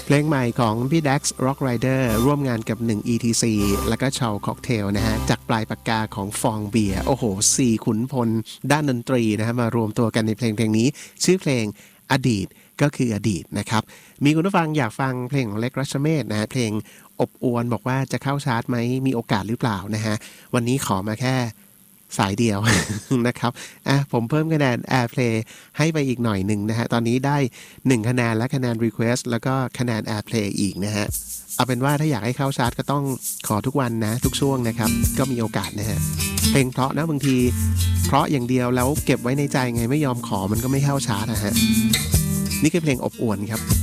เพลงใหม่ของพี่ Dax Rock Rider ร่วมงานกับ1 ETC แล้วก็ชาวค็อกเทลนะฮะจากปลายปากกาของฟองเบียร์โอ้โห4ขุนพลด้านดนตรีนะฮะมารวมตัวกันในเพลงนี้ชื่อเพลงอดีตก็คืออดีตนะครับมีคุณผู้ฟังอยากฟังเพลงของเล็กรัชเมศนะฮะเพลงอบอวลบอกว่าจะเข้าชาร์ตไหมมีโอกาสหรือเปล่านะฮะวันนี้ขอมาแค่สายเดียว นะครับผมเพิ่มคะแนน Airplay ให้ไปอีกหน่อยหนึ่งนะฮะตอนนี้ได้1คะแนนและคะแนน Request แล้วก็คะแนน Airplay อีกนะฮะเอาเป็นว่าถ้าอยากให้เข้าชาร์ตก็ต้องขอทุกวันนะทุกช่วงนะครับก็มีโอกาสนะฮะเพลงเพราะนะบางทีเพราะอย่างเดียวแล้วเก็บไว้ในใจไงไม่ยอมขอมันก็ไม่เข้าชาร์ตนะฮะนี่คือเพลงอบอวลครับ